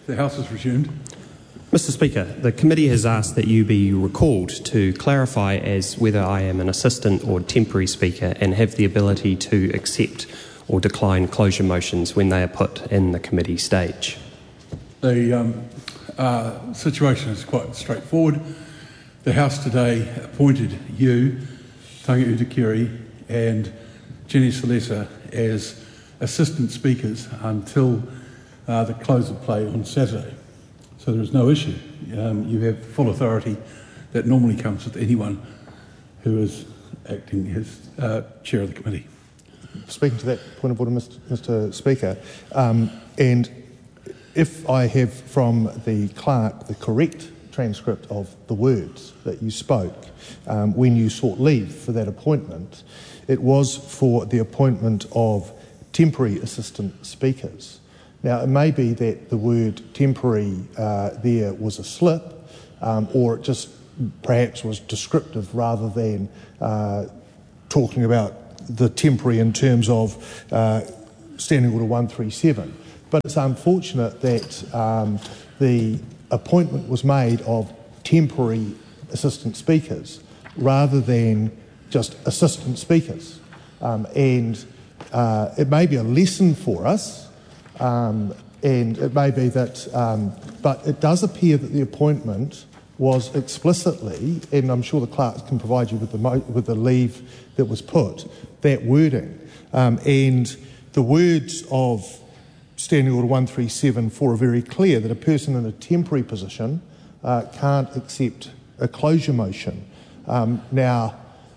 The House is resumed. Mr Speaker, the committee has asked that you be recalled to clarify as whether I am an assistant or temporary speaker and have the ability to accept or decline closure motions when they are put in the committee stage. The situation is quite straightforward. The House today appointed you, Tanga Utakiri and Jenny Salesa, as assistant speakers until the close of play on Saturday. So there is no issue. You have full authority that normally comes with anyone who is acting as chair of the committee. Speaking to that point of order, Mr Speaker, and if I have from the clerk the correct transcript of the words that you spoke when you sought leave for that appointment, it was for the appointment of temporary assistant speakers. Now, it may be that the word temporary there was a slip, or it just perhaps was descriptive rather than talking about the temporary in terms of Standing Order 137. But it's unfortunate that the appointment was made of temporary assistant speakers rather than just assistant speakers. And it may be a lesson for us, and it may be that, but it does appear that the appointment was explicitly, and I'm sure the clerk can provide you with the leave that was put, that wording. And the words of Standing Order 137.4 are very clear that a person in a temporary position can't accept a closure motion. Now,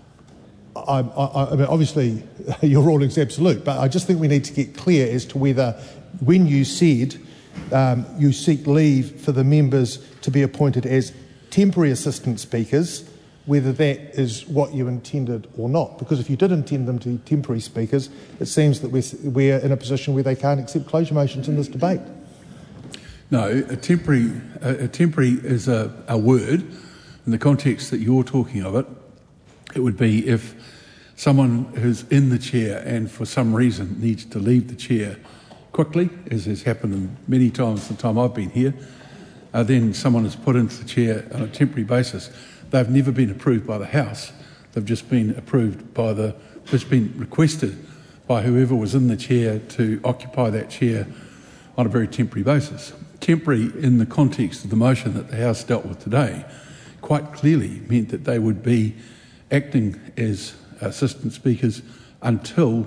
I mean, obviously your ruling is absolute, but I just think we need to get clear as to whether, when you said you seek leave for the members to be appointed as temporary assistant speakers, whether that is what you intended or not. Because if you did intend them to be temporary speakers, it seems that we're in a position where they can't accept closure motions in this debate. No, a temporary is a word. In the context that you're talking of it, it would be if someone who's in the chair and for some reason needs to leave the chair quickly, as has happened many times the time I've been here, then someone is put into the chair on a temporary basis. They've never been approved by the House. They've just been approved by just been requested by whoever was in the chair to occupy that chair on a very temporary basis. Temporary, in the context of the motion that the House dealt with today, quite clearly meant that they would be acting as assistant speakers until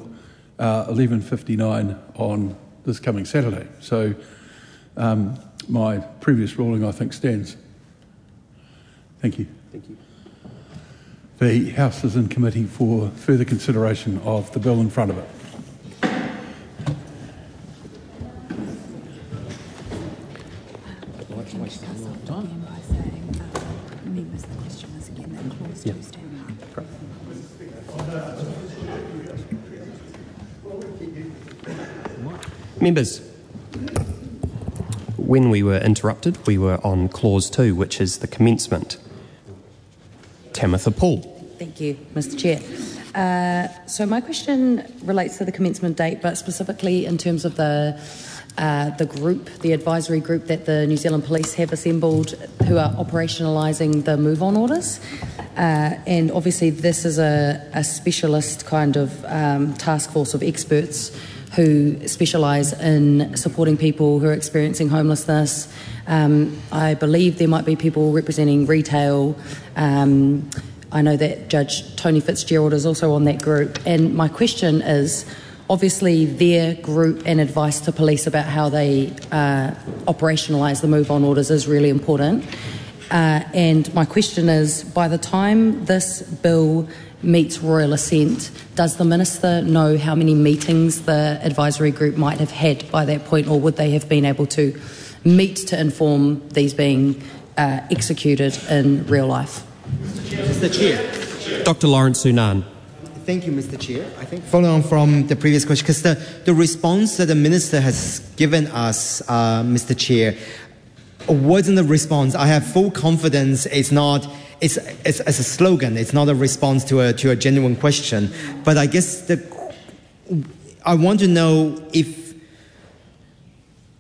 11:59 on this coming Saturday. So my previous ruling, I think, stands. Thank you. Thank you. The House is in committee for further consideration of the bill in front of it. Members, when we were interrupted, we were on Clause 2, which is the commencement. Tamitha Paul. Thank you, Mr Chair. So my question relates to the commencement date, but specifically in terms of the group, the advisory group that the New Zealand Police have assembled who are operationalising the move-on orders. And obviously this is a specialist kind of task force of experts who specialise in supporting people who are experiencing homelessness. I believe there might be people representing retail. I know that Judge Tony Fitzgerald is also on that group. And my question is, obviously their group and advice to police about how they operationalise the move-on orders is really important. And my question is, by the time this bill meets royal assent, does the Minister know how many meetings the advisory group might have had by that point, or would they have been able to meet to inform these being executed in real life? Mr Chair. Dr Lawrence Sunan. Thank you, Mr Chair. I think following on from the previous question, because the response that the Minister has given us, Mr Chair, wasn't a response. I have full confidence it's not. It's a slogan. It's not a response to a genuine question. But I guess I want to know if,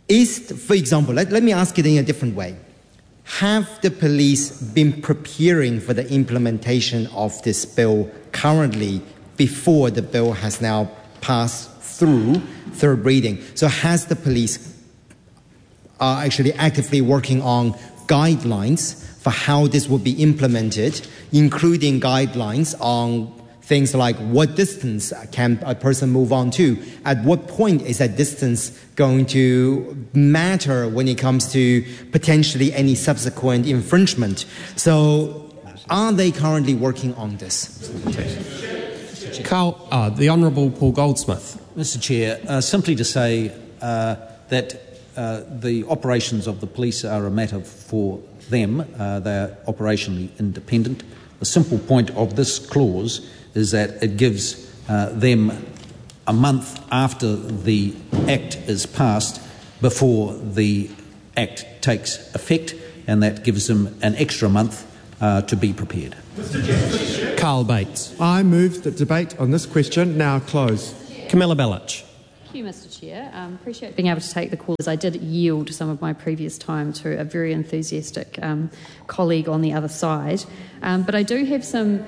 For example, let me ask it in a different way. Have the police been preparing for the implementation of this bill currently before the bill has now passed through third reading? So has the police actually actively working on guidelines for how this will be implemented, including guidelines on things like what distance can a person move on to? At what point is that distance going to matter when it comes to potentially any subsequent infringement? So are they currently working on this? Carl, the Honourable Paul Goldsmith. Mr. Chair, simply to say that the operations of the police are a matter for them. They are operationally independent. The simple point of this clause is that it gives them a month after the Act is passed before the Act takes effect, and that gives them an extra month to be prepared. Carl Bates. I move that debate on this question now close. Camilla Bellich. Thank you, Mr. Chair. Appreciate being able to take the call, as I did yield some of my previous time to a very enthusiastic colleague on the other side. But I do have some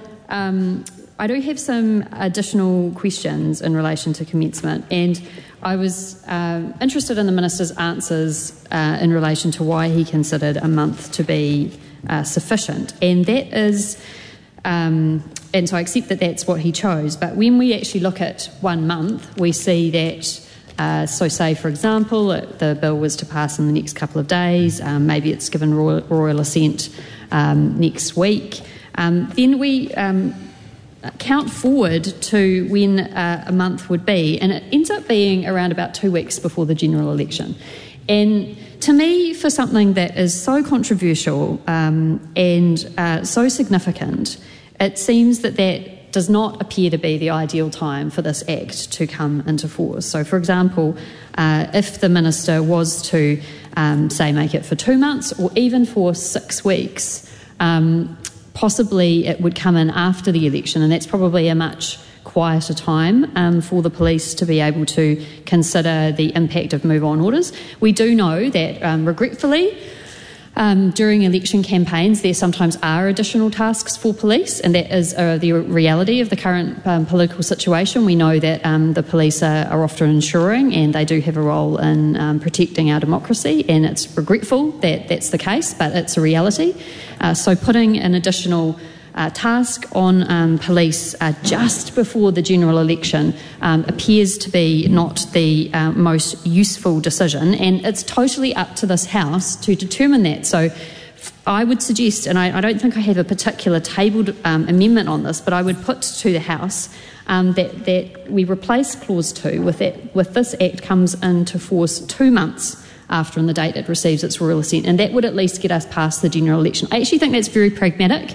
additional questions in relation to commencement, and I was interested in the Minister's answers in relation to why he considered a month to be sufficient, and that is, and so I accept that that's what he chose, but when we actually look at 1 month, we see that, so say for example, the bill was to pass in the next couple of days, maybe it's given royal assent next week, then we count forward to when a month would be, and it ends up being around about 2 weeks before the general election. And to me, for something that is so controversial and so significant, it seems that that does not appear to be the ideal time for this Act to come into force. So, for example, if the Minister was to, say, make it for 2 months or even for 6 weeks, possibly it would come in after the election, and that's probably a much quieter time for the police to be able to consider the impact of move-on orders. We do know that, regretfully, during election campaigns there sometimes are additional tasks for police, and that is the reality of the current political situation. We know that the police are often ensuring, and they do have a role in protecting our democracy, and it's regretful that that's the case, but it's a reality. So putting an additional task on police just before the general election appears to be not the most useful decision, and it's totally up to this House to determine that. So I would suggest, and I don't think I have a particular tabled amendment on this, but I would put to the House that we replace Clause 2 with this Act comes into force 2 months after the date it receives its royal assent, and that would at least get us past the general election. I actually think that's very pragmatic.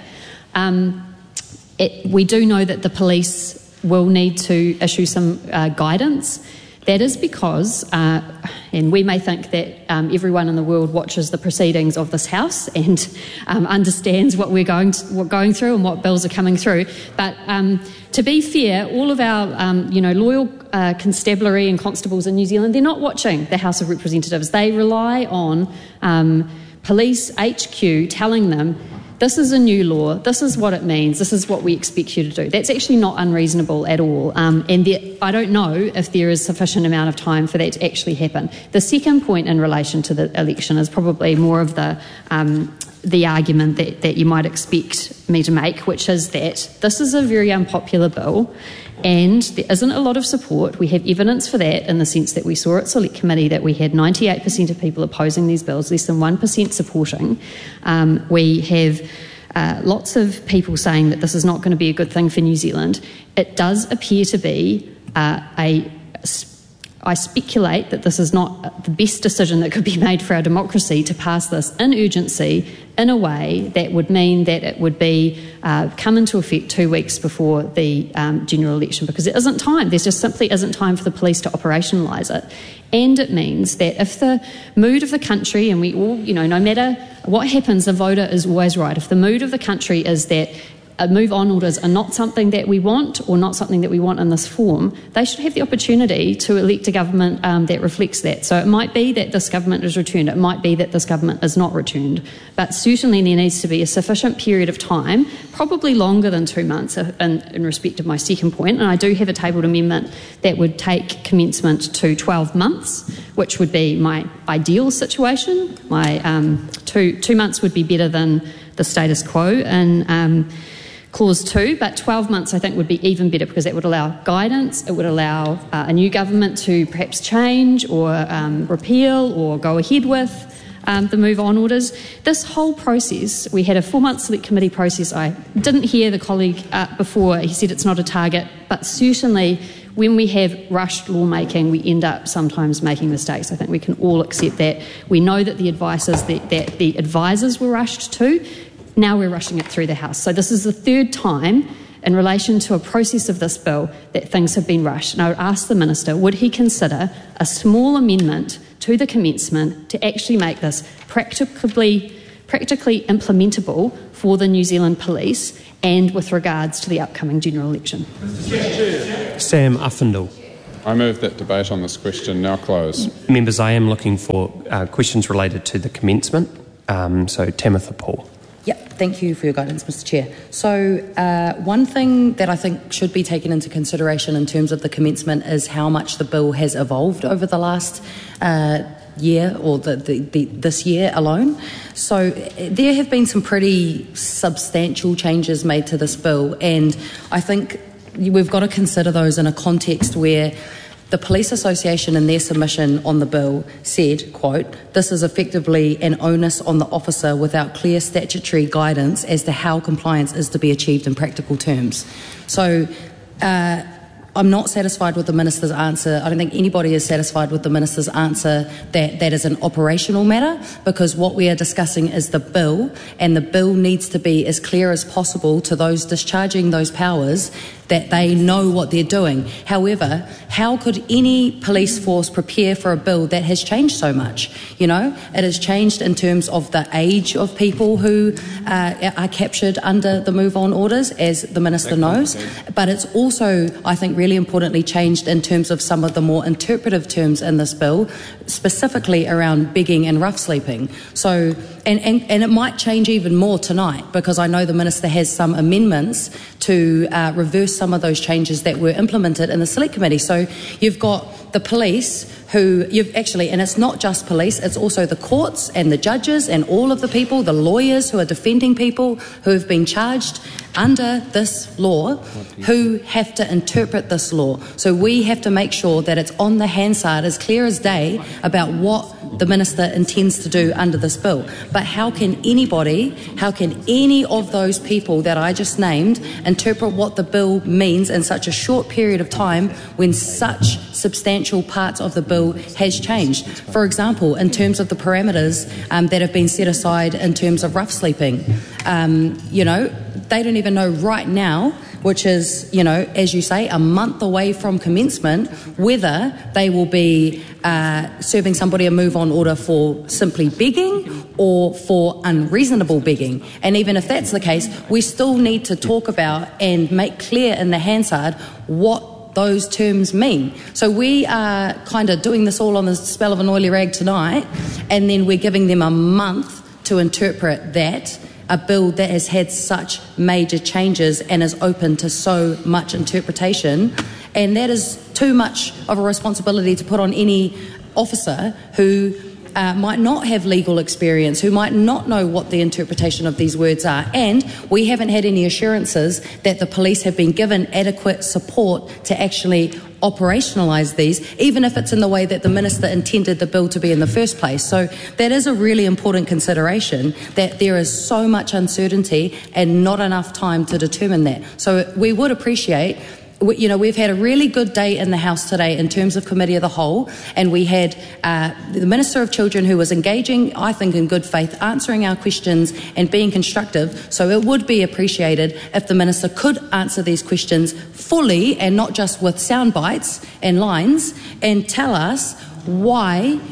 We do know that the police will need to issue some guidance. That is because, and we may think that everyone in the world watches the proceedings of this House and understands what we're going through and what bills are coming through. But to be fair, all of our loyal constabulary and constables in New Zealand, they're not watching the House of Representatives. They rely on police HQ telling them, this is a new law, this is what it means, this is what we expect you to do. That's actually not unreasonable at all. I don't know if there is sufficient amount of time for that to actually happen. The second point in relation to the election is probably more of the argument that you might expect me to make, which is that this is a very unpopular bill and there isn't a lot of support. We have evidence for that in the sense that we saw at Select Committee that we had 98% of people opposing these bills, less than 1% supporting. We have lots of people saying that this is not going to be a good thing for New Zealand. It does appear to be I speculate that this is not the best decision that could be made for our democracy to pass this in urgency in a way that would mean that it would be come into effect 2 weeks before the general election, because there isn't time. There just simply isn't time for the police to operationalise it. And it means that if the mood of the country, and we all, no matter what happens, the voter is always right. If the mood of the country is that move-on orders are not something that we want, or not something that we want in this form, they should have the opportunity to elect a government that reflects that. So it might be that this government is returned, it might be that this government is not returned, but certainly there needs to be a sufficient period of time, probably longer than 2 months in respect of my second point, and I do have a tabled amendment that would take commencement to 12 months, which would be my ideal situation. My 2 months would be better than the status quo, and Clause 2, but 12 months I think would be even better, because that would allow guidance, it would allow a new government to perhaps change or repeal or go ahead with the move-on orders. This whole process, we had a 4-month select committee process. I didn't hear the colleague before, he said it's not a target, but certainly when we have rushed lawmaking, we end up sometimes making mistakes. I think we can all accept that. We know that the advice is that the advisors were rushed too. Now we're rushing it through the House. So this is the third time in relation to a process of this bill that things have been rushed. And I would ask the Minister, would he consider a small amendment to the commencement to actually make this practically implementable for the New Zealand Police and with regards to the upcoming general election? Sam Uffindell. I move that debate on this question now close. Members, I am looking for questions related to the commencement. So Tamitha Paul. Yep, thank you for your guidance, Mr. Chair. So one thing that I think should be taken into consideration in terms of the commencement is how much the bill has evolved over the last year, or this year alone. So there have been some pretty substantial changes made to this bill, and I think we've got to consider those in a context where the Police Association in their submission on the bill said, quote, "This is effectively an onus on the officer without clear statutory guidance as to how compliance is to be achieved in practical terms." So I'm not satisfied with the Minister's answer. I don't think anybody is satisfied with the Minister's answer that that is an operational matter, because what we are discussing is the bill, and the bill needs to be as clear as possible to those discharging those powers that they know what they're doing. However, how could any police force prepare for a bill that has changed so much? You know, it has changed in terms of the age of people who are captured under the move-on orders, as the Minister knows, but it's also, I think, really importantly changed in terms of some of the more interpretive terms in this bill, specifically around begging and rough sleeping. So, and it might change even more tonight, because I know the Minister has some amendments to reverse some of those changes that were implemented in the Select Committee. So you've got the police who you've actually, and it's not just police, it's also the courts and the judges and all of the people, the lawyers who are defending people who have been charged under this law, who have to interpret this law. So we have to make sure that it's on the Hansard as clear as day about what the Minister intends to do under this bill. But how can any of those people that I just named interpret what the bill means in such a short period of time when such substantial parts of the bill has changed? For example, in terms of the parameters that have been set aside in terms of rough sleeping, they don't even know right now, which is, as you say, a month away from commencement, whether they will be serving somebody a move-on order for simply begging or for unreasonable begging. And even if that's the case, we still need to talk about and make clear in the Hansard what those terms mean. So we are kind of doing this all on the spell of an oily rag tonight, and then we're giving them a month to interpret that, a bill that has had such major changes and is open to so much interpretation. And that is too much of a responsibility to put on any officer who might not have legal experience, who might not know what the interpretation of these words are. And we haven't had any assurances that the police have been given adequate support to actually operationalise these, even if it's in the way that the Minister intended the bill to be in the first place. So that is a really important consideration, that there is so much uncertainty and not enough time to determine that. So we would appreciate, we've had a really good day in the House today in terms of committee of the whole, and we had the Minister of Children, who was engaging, I think, in good faith, answering our questions and being constructive. So it would be appreciated if the Minister could answer these questions fully and not just with sound bites and lines, and tell us why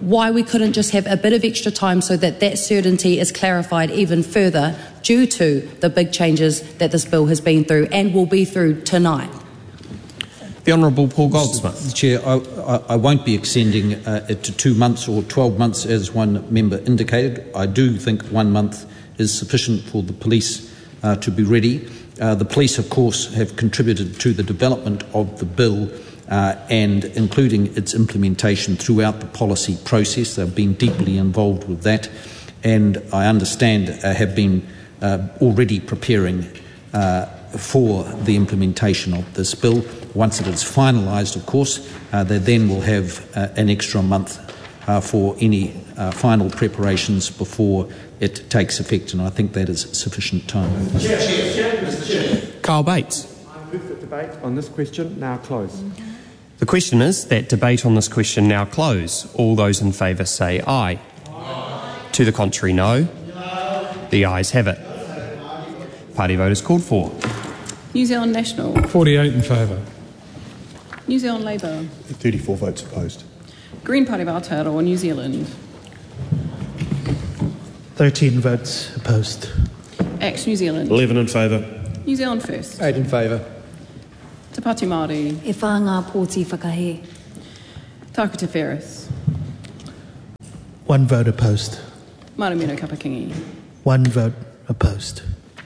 why we couldn't just have a bit of extra time so that that certainty is clarified even further due to the big changes that this bill has been through and will be through tonight. The Honourable Paul Goldsmith. Chair, I won't be extending it to 2 months or 12 months as one member indicated. I do think 1 month is sufficient for the police to be ready. The police, of course, have contributed to the development of the bill and including its implementation throughout the policy process. They've been deeply involved with that, and I understand have been already preparing for the implementation of this bill. Once it is finalised, of course, they then will have an extra month for any final preparations before it takes effect, and I think that is sufficient time. Carl Bates. I move that debate on this question now close. The question is that debate on this question now close. All those in favour say aye. Aye. To the contrary, no. No. The ayes have it. Party vote is called for. New Zealand National. 48 in favour. New Zealand Labour. 34 votes opposed. Green Party of Aotearoa, New Zealand. 13 votes opposed. Action New Zealand. 11 in favour. New Zealand First. 8 in favour. Te Pāti Māori. E whāngā pōti whakahe. Tāku Te Whereas. 1 vote opposed. Marumina Kapakingi. 1 vote opposed.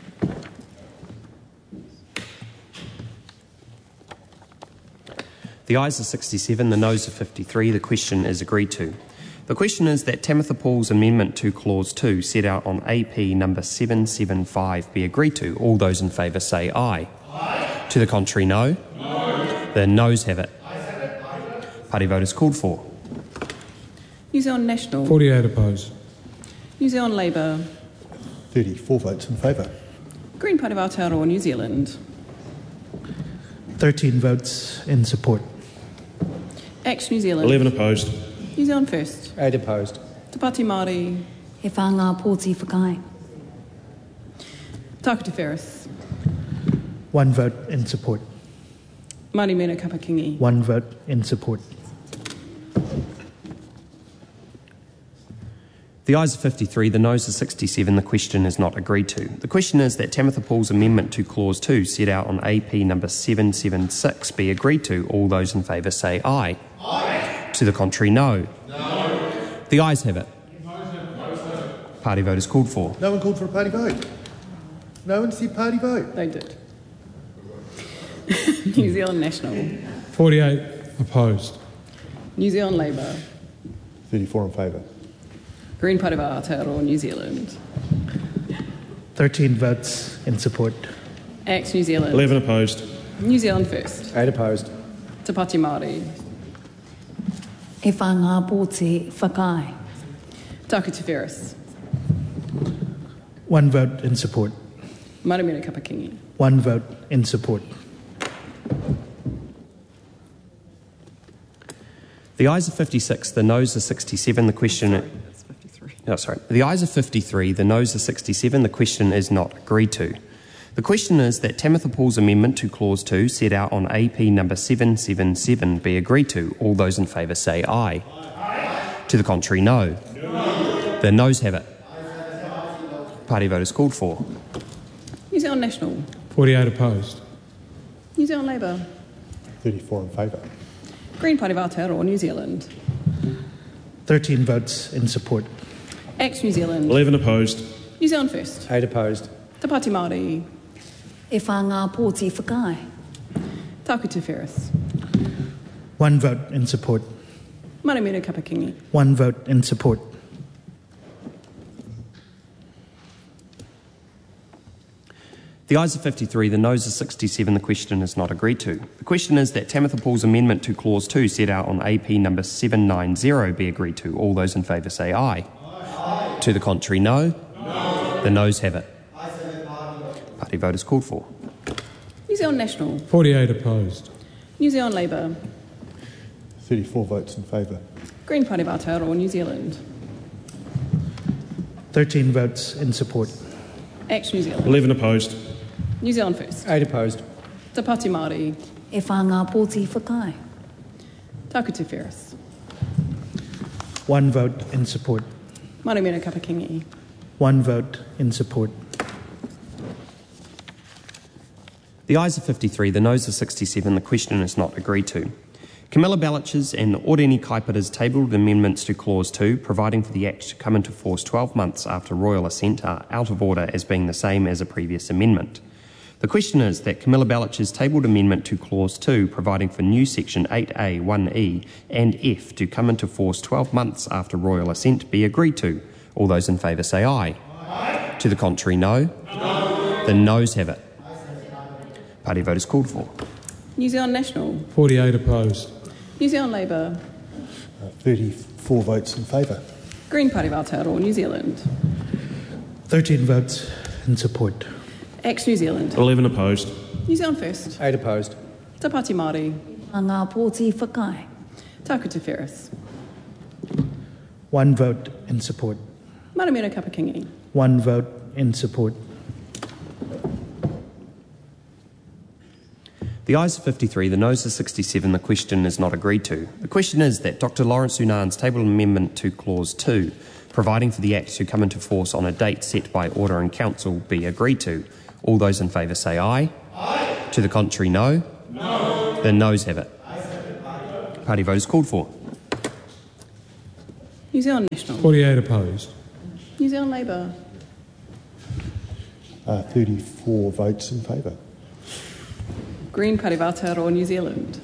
The ayes are 67, the noes are 53. The question is agreed to. The question is that Tamitha Paul's amendment to Clause 2 set out on AP number 775 be agreed to. All those in favour say aye. Aye. To the contrary, no. No. The noes have it. Party vote is called for. New Zealand National. 48 opposed. New Zealand Labour. 34 votes in favour. Green Party of Aotearoa, New Zealand. 13 votes in support. Action New Zealand. 11 opposed. New Zealand First. 8 opposed. Te Pāti Māori. He whāngā pōti whakae. Tāku Te Whereas. 1 vote in support. Marumina Kapakingi. 1 vote in support. The ayes are 53, the noes are 67. The question is not agreed to. The question is that Tamitha Paul's amendment to Clause 2 set out on AP number 776 be agreed to. All those in favour say aye. Aye. To the contrary, no. No. The ayes have it. Party vote is called for. No one called for a party vote. No one said party vote. They did. New Zealand National. 48 opposed. New Zealand Labour. 34 in favour. Green Party of Aotearoa, New Zealand. 13 votes in support. Act New Zealand. 11 opposed. New Zealand First. 8 opposed. Te Pāti Māori. E whāngā pōti whakae. Tāku Te Whereas. 1 vote in support. Marumina Kapakingi. 1 vote in support. The ayes are 56, the noes are 67. The question... The ayes are 53, the noes are 67. The question is not agreed to. The question is that Tamitha Paul's amendment to Clause 2 set out on AP number 777 be agreed to. All those in favour say aye. Aye. To the contrary, no. No. The noes have it. Party vote is called for. New Zealand National. 48 opposed. New Zealand Labour. 34 in favour. Green Party of Aotearoa, New Zealand. 13 votes in support. Act New Zealand. 11 opposed. New Zealand First. 8 opposed. Te Pāti Māori. E whāngā pōti whakae. Tāku Te Whereas. 1 vote in support. Marumina Kapakingi. 1 vote in support. The ayes are 53, the noes are 67. The question is not agreed to. The question is that Tamitha Paul's amendment to Clause 2 set out on AP number 790 be agreed to. All those in favour say aye. Aye. To the contrary, no. No. The noes have it. Party vote is called for. New Zealand National. 48 opposed. New Zealand Labour. 34 votes in favour. Green Party of Aotearoa, New Zealand. 13 votes in support. Act New Zealand. 11 opposed. New Zealand First. 8 opposed. Te Pāti Māori. E whāngā pōti whakae. Tāku Te Whereas. 1 vote in support. Marumira Kapakingi. 1 vote in support. The ayes are 53, the noes are 67. The question is not agreed to. Camilla Bellich's and Oreni Kaipara's tabled amendments to Clause 2, providing for the Act to come into force 12 months after royal assent, are out of order as being the same as a previous amendment. The question is that Camilla Bellich's tabled amendment to Clause 2, providing for new Section 8A, 1E and F to come into force 12 months after royal assent, be agreed to. All those in favour say aye. Aye. To the contrary, no. No. The noes have it. Party vote is called for. New Zealand National. 48 opposed. New Zealand Labour. 34 votes in favour. Green Party of Aotearoa, New Zealand. 13 votes in support. Ex New Zealand. 11 opposed. New Zealand First. 8 opposed. Te Pāti Māori. Ngā Pōti Whakai. Taku Te Ferris. 1 vote in support. Marumira Kapakingi. 1 vote in support. The ayes are 53, the noes are 67. The question is not agreed to. The question is that Dr Lawrence Unan's tabled amendment to Clause 2, providing for the Act to come into force on a date set by Order in Council, be agreed to. All those in favour say aye. Aye. To the contrary, no. No. The noes have it. Party vote is called for. New Zealand National. 48 opposed. New Zealand Labour. 34 votes in favour. Green Party of Aotearoa, New Zealand.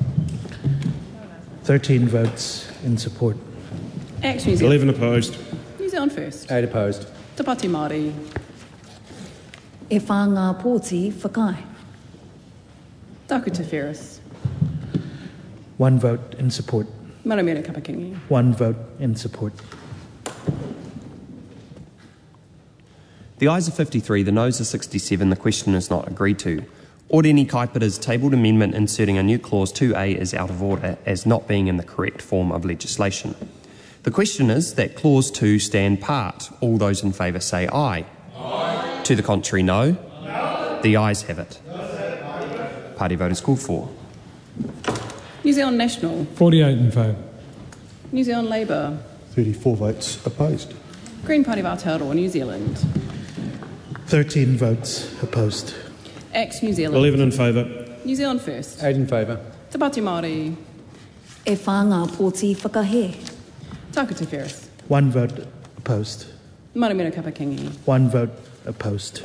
13 votes in support. Ex New Zealand. 11 opposed. New Zealand First. 8 opposed. Te Pāti Māori. E whanga Pōti Whakai. Taku Te Ferris. 1 vote in support. Marumira Kapakingi. 1 vote in support. The ayes are 53, the noes are 67. The question is not agreed to. Oreni Kaipara's tabled amendment inserting a new Clause 2A is out of order as not being in the correct form of legislation. The question is that Clause 2 stand part. All those in favour say aye. Aye. To the contrary, no. No. The ayes have it. Party vote is called for. New Zealand National. 48 in favour. New Zealand Labour. 34 votes opposed. Green Party of Aotearoa, New Zealand. 13 votes opposed. Ex New Zealand. 11 in favour. New Zealand First. 8 in favour. Te Pāti Māori. E whanga Pōti Whakahe. Taku Te Ferris. 1 vote opposed. Marumira Kapakingi. 1 vote opposed.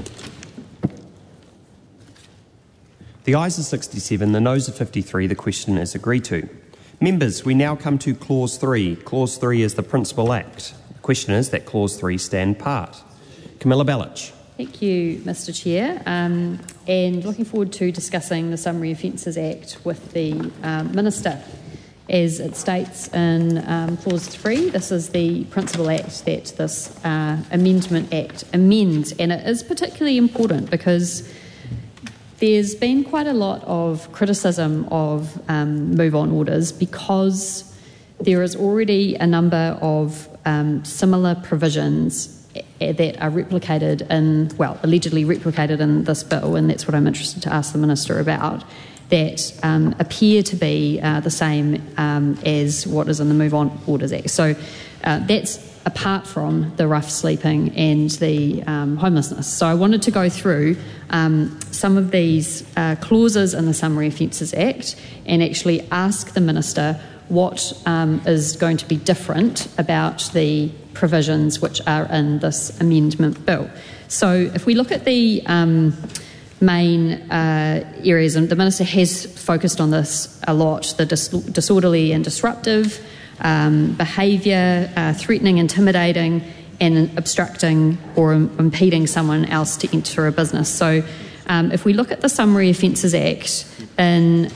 The ayes are 67, the noes are 53. The question is agreed to. Members, we now come to Clause 3. Clause 3 is the Principal Act. The question is that Clause 3 stand part. Camilla Bellich. Thank you, Mr Chair, and looking forward to discussing the Summary Offences Act with the Minister. As it states in Clause 3, this is the Principal Act that this Amendment Act amends, and it is particularly important because there's been quite a lot of criticism of move-on orders because there is already a number of similar provisions that are replicated in, well, allegedly replicated in this bill, and that's what I'm interested to ask the Minister about, that appear to be the same as what is in the Move On Orders Act. So that's apart from the rough sleeping and the homelessness. So I wanted to go through some of these clauses in the Summary Offences Act and actually ask the Minister what is going to be different about the provisions which are in this amendment bill. So if we look at the main areas, and the Minister has focused on this a lot, the disorderly and disruptive behaviour, threatening, intimidating and obstructing or impeding someone else to enter a business. So if we look at the Summary Offences Act in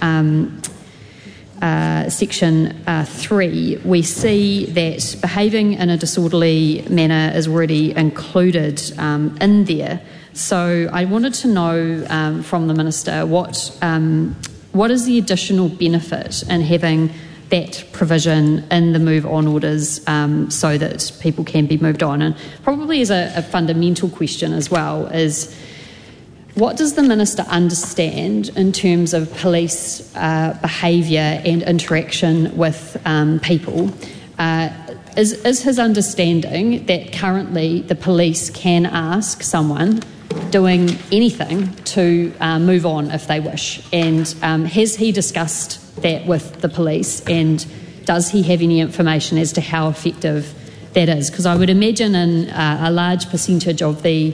Section 3, we see that behaving in a disorderly manner is already included in there. So I wanted to know from the Minister what is the additional benefit in having that provision in the move on orders so that people can be moved on. And probably as a fundamental question as well is, what does the Minister understand in terms of police behaviour and interaction with people is his understanding that currently the police can ask someone doing anything to move on if they wish? And has he discussed that with the police, and does he have any information as to how effective that is? Because I would imagine in a large percentage of the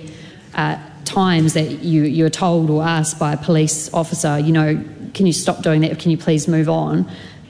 times that you're told or asked by a police officer, can you stop doing that, can you please move on,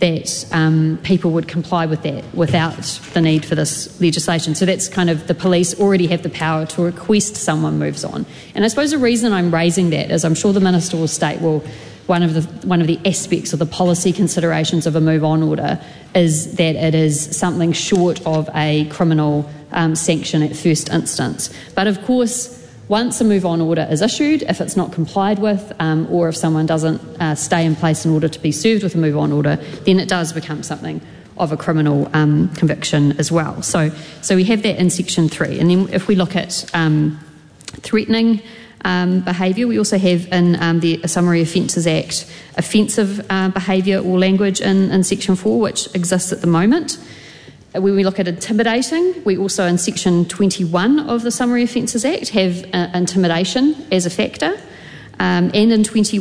that people would comply with that without the need for this legislation. So that's kind of, the police already have the power to request someone moves on. And I suppose the reason I'm raising that is I'm sure the Minister will state, well, one of the aspects of the policy considerations of a move on order is that it is something short of a criminal sanction at first instance. But of course, once a move on order is issued, if it's not complied with, or if someone doesn't stay in place in order to be served with a move on order, then it does become something of a criminal conviction as well. So we have that in Section 3. And then if we look at threatening behaviour, we also have in the Summary Offences Act offensive behaviour or language in Section 4, which exists at the moment. When we look at intimidating, we also in Section 21 of the Summary Offences Act have intimidation as a factor. And in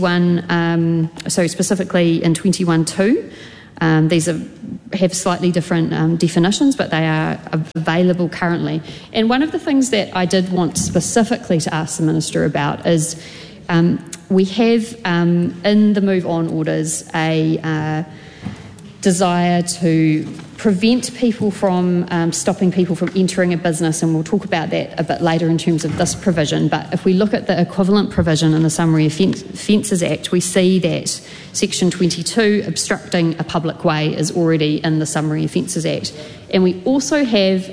21, so specifically in 21.2, these have slightly different definitions, but they are available currently. And one of the things that I did want specifically to ask the Minister about is we have in the move on orders a desire to prevent people from stopping people from entering a business, and we'll talk about that a bit later in terms of this provision. But if we look at the equivalent provision in the Summary Offences Act, we see that Section 22, obstructing a public way, is already in the Summary Offences Act. And we also have,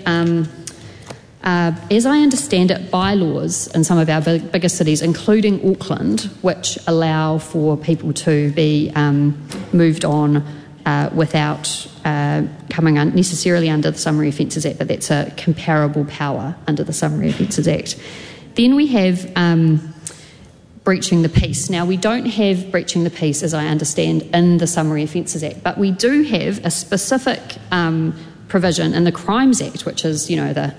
as I understand it, bylaws in some of our bigger cities, including Auckland, which allow for people to be moved on without coming necessarily under the Summary Offences Act, but that's a comparable power under the Summary Offences Act. Then we have breaching the peace. Now, we don't have breaching the peace, as I understand, in the Summary Offences Act, but we do have a specific provision in the Crimes Act, which is, the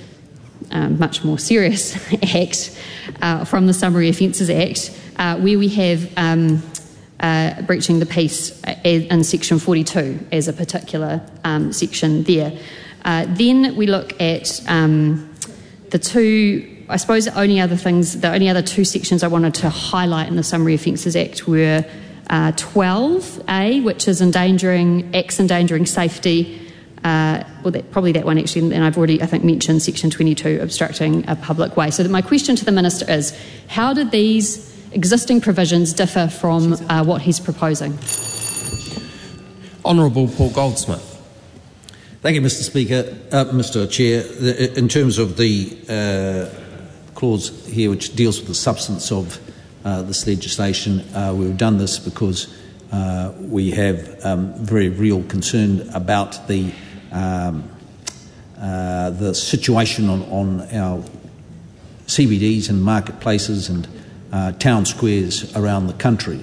much more serious act from the Summary Offences Act, where we have breaching the peace in Section 42 as a particular section there. Then we look at the two, I suppose the only other two sections I wanted to highlight in the Summary Offences Act were 12A, which is acts endangering safety. Probably that one actually, and I've already, I think, mentioned Section 22, obstructing a public way. So my question to the Minister is, how did these existing provisions differ from what he's proposing? Honourable Paul Goldsmith. Thank you, Mr. Speaker. Mr. Chair, in terms of the clause here which deals with the substance of this legislation, we've done this because we have very real concern about the situation on our CBDs and marketplaces and town squares around the country.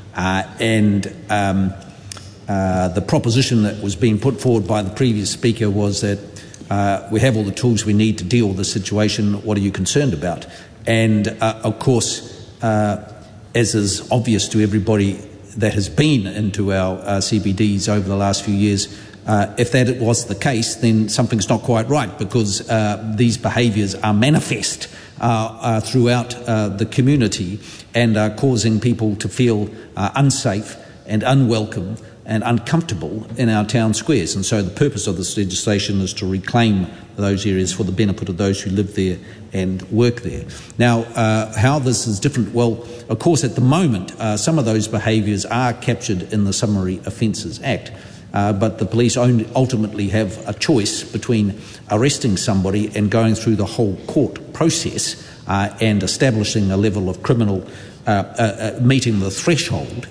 The proposition that was being put forward by the previous speaker was that we have all the tools we need to deal with the situation. What are you concerned about? And of course, as is obvious to everybody that has been into our CBDs over the last few years, if that was the case, then something's not quite right, because these behaviours are manifest throughout the community and are causing people to feel unsafe and unwelcome and uncomfortable in our town squares. And so the purpose of this legislation is to reclaim those areas for the benefit of those who live there and work there. Now, how this is different? Well, of course, at the moment, some of those behaviours are captured in the Summary Offences Act, but the police ultimately have a choice between arresting somebody and going through the whole court process and establishing a level of criminal, meeting the threshold,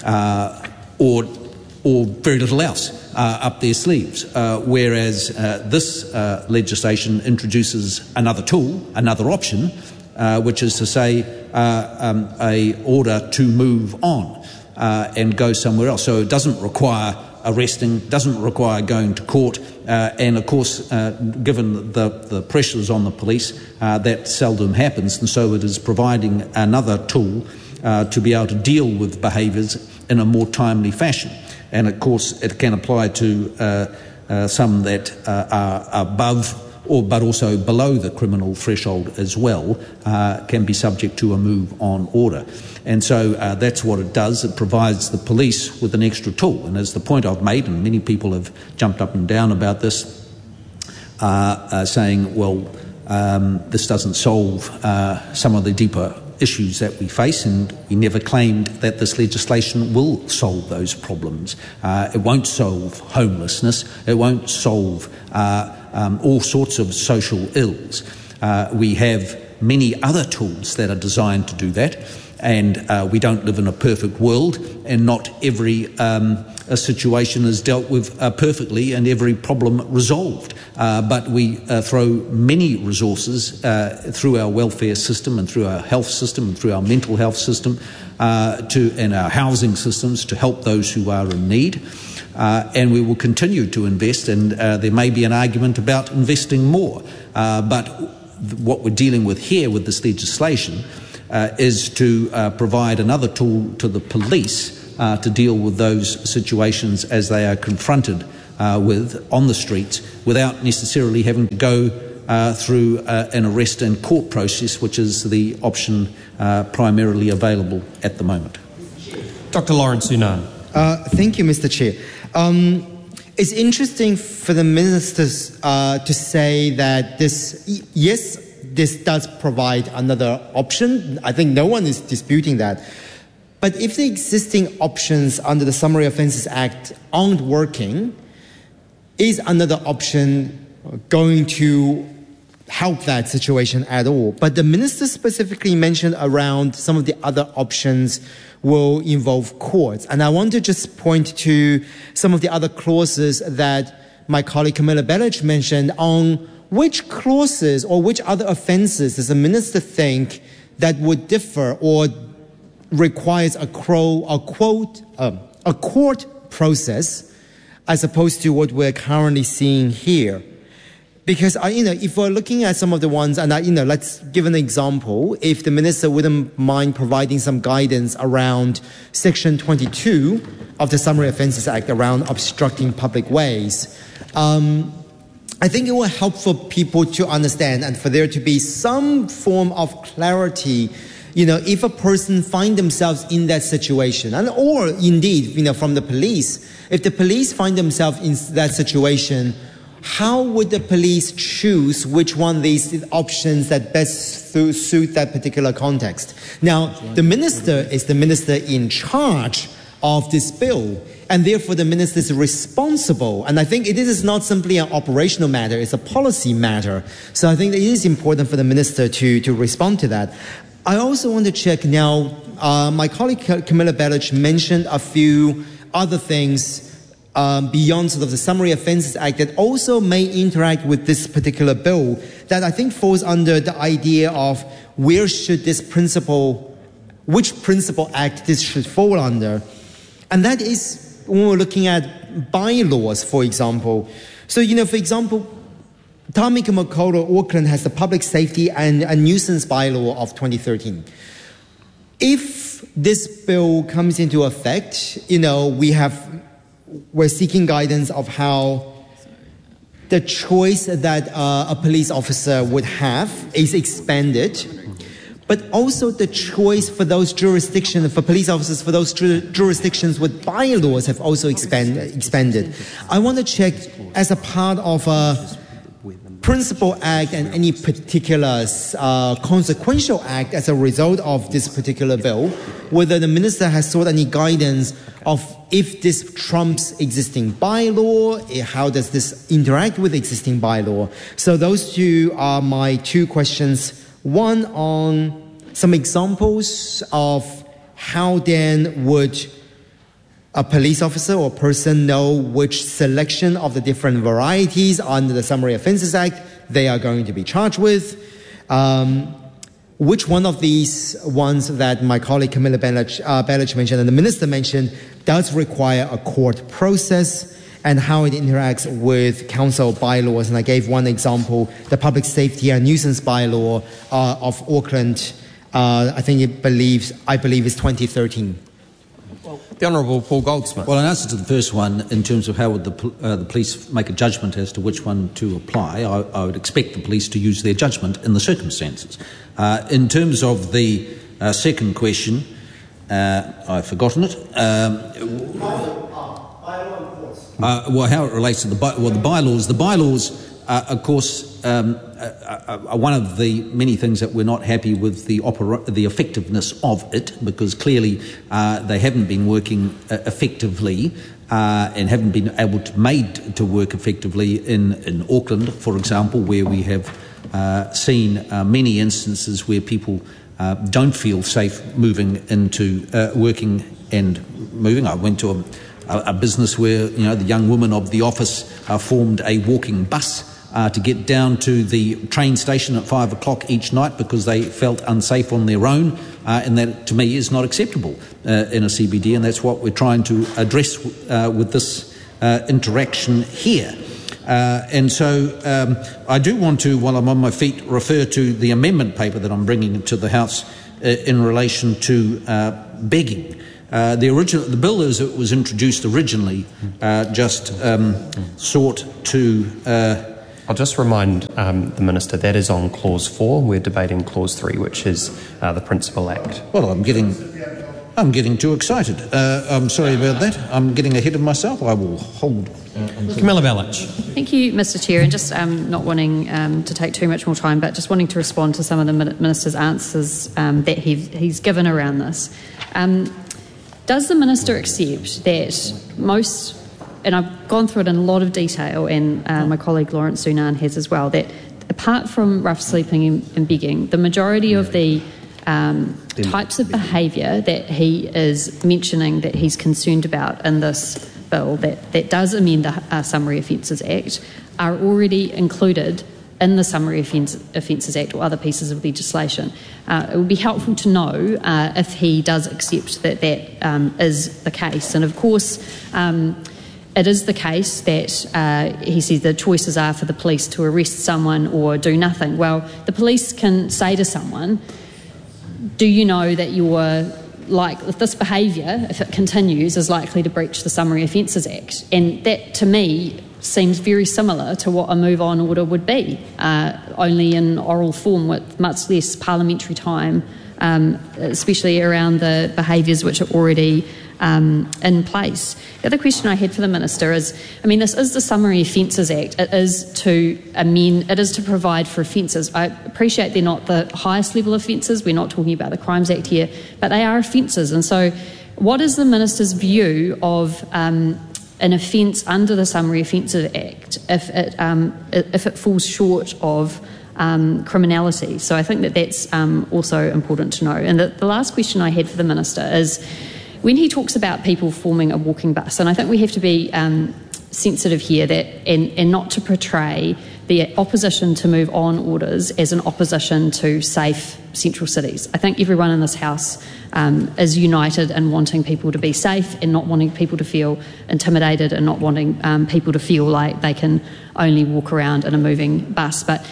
or very little else up their sleeves, whereas this legislation introduces another tool, another option, which is to say a order to move on and go somewhere else. So it doesn't require arresting, doesn't require going to court, And of course, given the pressures on the police, that seldom happens, and so it is providing another tool to be able to deal with behaviours in a more timely fashion. And of course, it can apply to some that are above but also below the criminal threshold as well, can be subject to a move on order. And so that's what it does. It provides the police with an extra tool. And as the point I've made, and many people have jumped up and down about this, saying, well, this doesn't solve some of the deeper issues that we face, and we never claimed that this legislation will solve those problems. It won't solve homelessness. It won't solve all sorts of social ills. We have many other tools that are designed to do that, and we don't live in a perfect world, and not every a situation is dealt with perfectly and every problem resolved. But we throw many resources through our welfare system and through our health system and through our mental health system and our housing systems to help those who are in need. And we will continue to invest, and there may be an argument about investing more. But what we're dealing with here with this legislation is to provide another tool to the police to deal with those situations as they are confronted with on the streets, without necessarily having to go through an arrest and court process, which is the option primarily available at the moment. Dr. Lawrence Unan. Thank you, Mr. Chair. It's interesting for the ministers to say that this does provide another option. I think no one is disputing that. But if the existing options under the Summary Offences Act aren't working, is another option going to help that situation at all? But the minister specifically mentioned around some of the other options will involve courts. And I want to just point to some of the other clauses that my colleague Camilla Bellich mentioned on which clauses or which other offences does the minister think that would differ or requires a court process as opposed to what we're currently seeing here. Because, if we're looking at some of the ones, and let's give an example. If the minister wouldn't mind providing some guidance around Section 22 of the Summary Offences Act around obstructing public ways, I think it will help for people to understand and for there to be some form of clarity. If a person find themselves in that situation, or indeed, from the police, if the police find themselves in that situation, how would the police choose which one of these options that best suit that particular context? Now, the minister is the minister in charge of this bill, and therefore the minister is responsible. And I think it is not simply an operational matter, it's a policy matter. So I think it is important for the minister to respond to that. I also want to check now, my colleague Camilla Bellich mentioned a few other things beyond sort of the Summary Offences Act that also may interact with this particular bill that I think falls under the idea of where should this principle, which principle act this should fall under. And that is when we're looking at bylaws, for example. So, for example, Tamika Makaurau, Auckland has the Public Safety and a Nuisance Bylaw of 2013. If this bill comes into effect, we're seeking guidance of how the choice that a police officer would have is expanded, but also the choice for those jurisdictions, for police officers, for those jurisdictions with bylaws have also expanded. I want to check as a part of a principal act and any particular consequential act as a result of this particular bill, whether the minister has sought any guidance of if this trumps existing bylaw, how does this interact with existing bylaw? So those two are my two questions. One on some examples of how then would a police officer or person know which selection of the different varieties under the Summary Offences Act they are going to be charged with. Which one of these ones that my colleague Camilla Bellich mentioned and the minister mentioned does require a court process, and how it interacts with council bylaws. And I gave one example, the public safety and nuisance bylaw of Auckland. I believe it's 2013. The Honourable Paul Goldsmith. Well, in answer to the first one, in terms of how would the police make a judgment as to which one to apply, I would expect the police to use their judgment in the circumstances. In terms of the second question, I've forgotten it. Well, how it relates to the bylaws. The bylaws, of course, are one of the many things that we're not happy with the effectiveness of it, because clearly they haven't been working effectively and haven't been made to work effectively in Auckland, for example, where we have seen many instances where people don't feel safe moving into working and moving. I went to a business where the young woman of the office formed a walking bus to get down to the train station at 5 o'clock each night because they felt unsafe on their own, and that to me is not acceptable in a CBD, and that's what we're trying to address with this interaction here. And so I do want to, while I'm on my feet, refer to the amendment paper that I'm bringing to the House in relation to begging. The bill as it was introduced originally just sought to... I'll just remind the Minister that is on Clause 4. We're debating Clause 3, which is the Principal Act. Well, I'm getting too excited. I'm sorry about that. I'm getting ahead of myself. I will hold... Camilla Bellich. Thank you, Mr Chair, and just not wanting to take too much more time, but just wanting to respond to some of the Minister's answers that he's given around this. Does the Minister accept that most, and I've gone through it in a lot of detail, and my colleague Lawrence Sunan has as well, that apart from rough sleeping and begging, the majority of the types of behaviour that he is mentioning that he's concerned about in this bill that does amend the Summary Offences Act are already included in the Summary Offences Act or other pieces of legislation. It would be helpful to know if he does accept that is the case. And of course, it is the case that he says the choices are for the police to arrest someone or do nothing. Well, the police can say to someone, do you know that if this behaviour, if it continues, is likely to breach the Summary Offences Act? And that, to me, seems very similar to what a move-on order would be, only in oral form with much less parliamentary time, especially around the behaviours which are already in place. The other question I had for the Minister is, this is the Summary Offences Act. It is to provide for offences. I appreciate they're not the highest level offences. We're not talking about the Crimes Act here, but they are offences. And so what is the Minister's view of an offence under the Summary Offences Act if it falls short of criminality? So I think that's also important to know. And the last question I had for the Minister is, when he talks about people forming a walking bus, and I think we have to be sensitive here and not to portray the opposition to move-on orders as an opposition to safe central cities. I think everyone in this House is united in wanting people to be safe and not wanting people to feel intimidated and not wanting people to feel like they can only walk around in a moving bus. But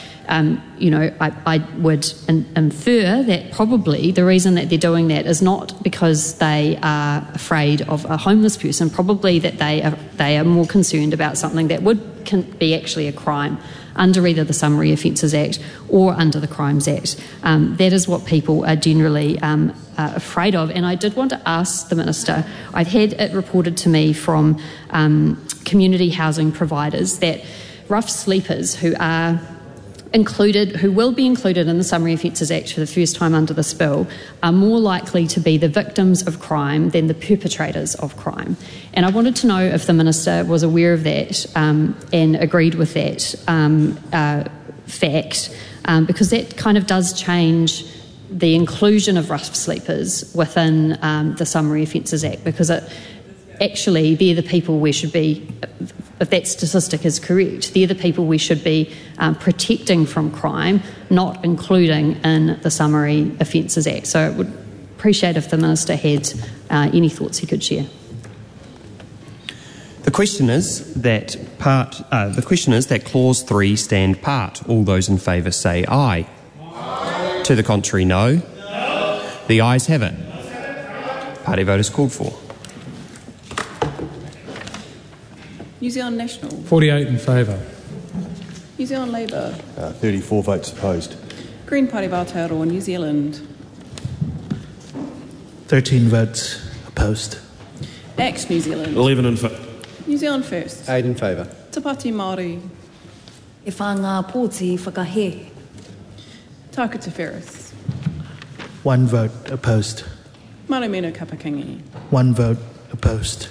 I would infer that probably the reason that they're doing that is not because they are afraid of a homeless person, probably that they are more concerned about something that can be actually a crime under either the Summary Offences Act or under the Crimes Act. That is what people are generally afraid of. And I did want to ask the Minister, I've had it reported to me from community housing providers that rough sleepers who will be included in the Summary Offences Act for the first time under this bill are more likely to be the victims of crime than the perpetrators of crime. And I wanted to know if the Minister was aware of that and agreed with that fact, because that kind of does change the inclusion of rough sleepers within the Summary Offences Act, because actually they're the people we should be, if that statistic is correct, they're the people we should be protecting from crime, not including in the Summary Offences Act. So I would appreciate if the Minister had any thoughts he could share. The question is that clause 3 stand part. All those in favour say aye. Aye. To the contrary, no. No. The ayes have it. Party vote is called for. New Zealand National. 48 in favour. New Zealand Labour. 34 votes opposed. Green Party of Aotearoa, New Zealand. 13 votes opposed. ACT New Zealand. 11 in favour. New Zealand First. 8 in favour. Te Pāti Māori. E whā ngā pōti whakahe. Tāku Te Ferris. 1 vote opposed. Marumena Kapakingi. 1 vote opposed.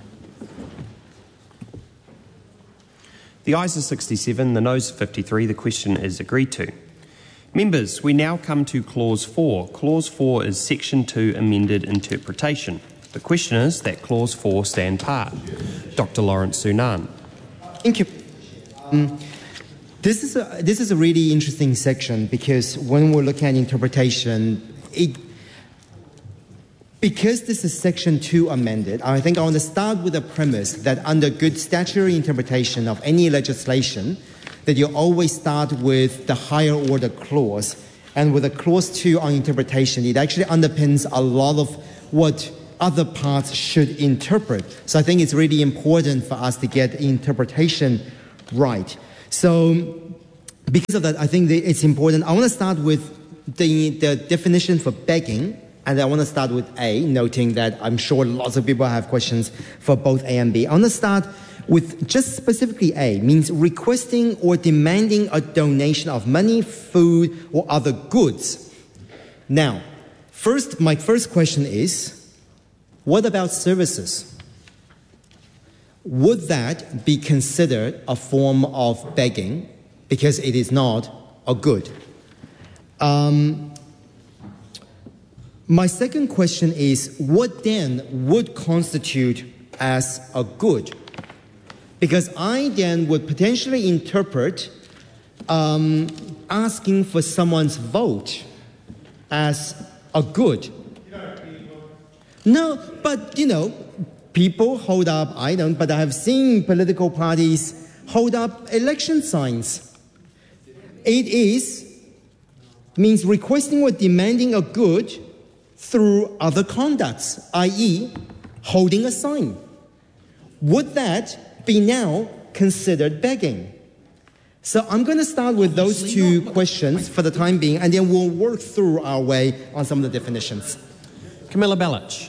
The ayes are 67, the noes are 53. The question is agreed to. Members, we now come to Clause 4. Clause 4 is Section 2 amended interpretation. The question is that Clause 4 stand part. Dr. Lawrence Sunan. Thank you. This is a really interesting section because when we're looking at interpretation, because this is Section 2 amended, I think I want to start with the premise that under good statutory interpretation of any legislation, that you always start with the higher order clause. And with a Clause 2 on interpretation, it actually underpins a lot of what other parts should interpret. So I think it's really important for us to get interpretation right. So because of that, I think that it's important. I want to start with the definition for begging. And I want to start with A, noting that I'm sure lots of people have questions for both A and B. I want to start with just specifically A, means requesting or demanding a donation of money, food, or other goods. Now, my first question is, what about services? Would that be considered a form of begging because it is not a good? My second question is, what then would constitute as a good? Because I then would potentially interpret asking for someone's vote as a good. No, but, people hold up, I don't, but I have seen political parties hold up election signs. It means requesting or demanding a good through other conducts, i.e. holding a sign. Would that be now considered begging? So I'm going to start with those two questions for the time being, and then we'll work through our way on some of the definitions. Camilla Bellich.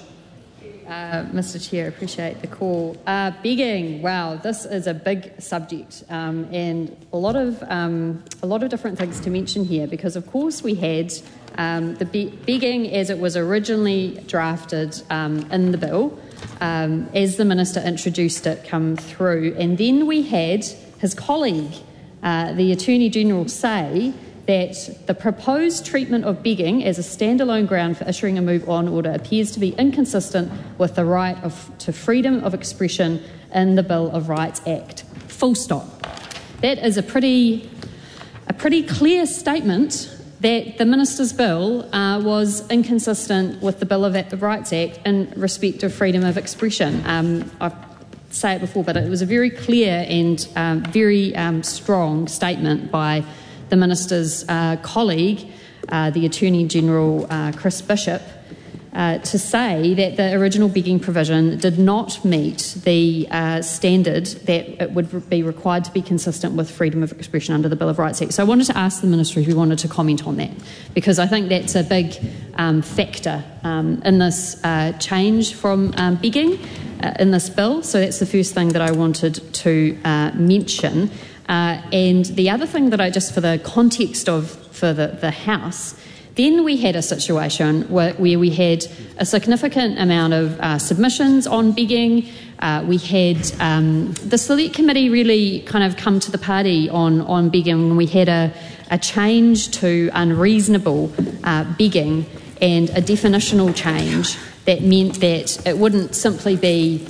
Mr. Chair, appreciate the call. Begging, wow, this is a big subject, and a lot of different things to mention here, because of course we had the begging as it was originally drafted in the bill, as the Minister introduced it come through, and then we had his colleague, the Attorney General, say that the proposed treatment of begging as a standalone ground for issuing a move-on order appears to be inconsistent with the right to freedom of expression in the Bill of Rights Act. Full stop. That is a pretty clear statement that the Minister's bill was inconsistent with the Bill of Rights Act in respect of freedom of expression. I've said it before, but it was a very clear and very strong statement by the Minister's colleague, the Attorney General Chris Bishop, to say that the original begging provision did not meet the standard that it would be required to be consistent with freedom of expression under the Bill of Rights Act. So I wanted to ask the Minister if he wanted to comment on that, because I think that's a big factor in this change from begging in this bill. So that's the first thing that I wanted to mention. And the other thing that just for the context for the House, then we had a situation where we had a significant amount of submissions on begging. We had the Select Committee really kind of come to the party on begging when we had a change to unreasonable begging and a definitional change that meant that it wouldn't simply be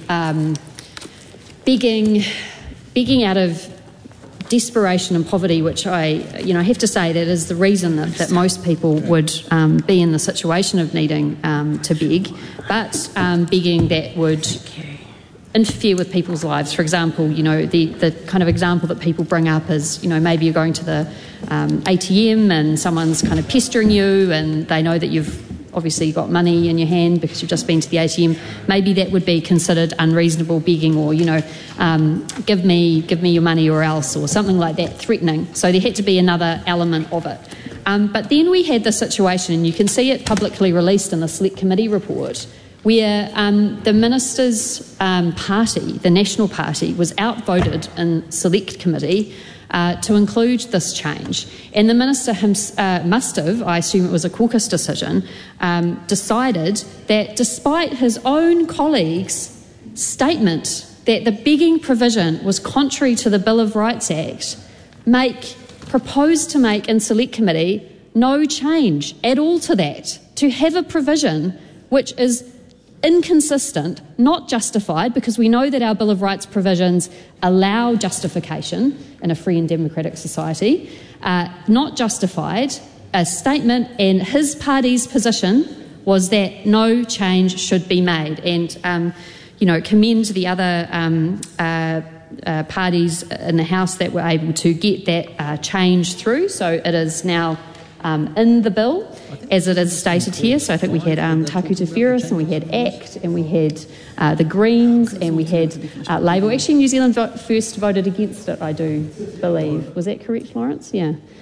begging out of desperation and poverty, which I have to say that is the reason that most people would be in the situation of needing to beg, but begging that would interfere with people's lives. For example, the kind of example that people bring up is, maybe you're going to the ATM and someone's kind of pestering you and they know that you've obviously got money in your hand because you've just been to the ATM. Maybe that would be considered unreasonable begging, or, give me your money or else, or something like that, threatening. So there had to be another element of it. But then we had the situation, and you can see it publicly released in the Select Committee report, where the Minister's party, the National Party, was outvoted in Select Committee to include this change. And the Minister must have, I assume it was a caucus decision, decided that despite his own colleagues' statement that the begging provision was contrary to the Bill of Rights Act, proposed to make in Select Committee no change at all to that, to have a provision which is inconsistent, not justified, because we know that our Bill of Rights provisions allow justification in a free and democratic society, not justified. A statement, and his party's position was that no change should be made, and commend the other parties in the House that were able to get that change through. So it is now in the bill, as it is stated here. So I think we had Taku Te Whereas, and we had ACT, and we had the Greens, and we had Labour. Actually, New Zealand First voted against it, I do believe. Was that correct, Florence? Yeah.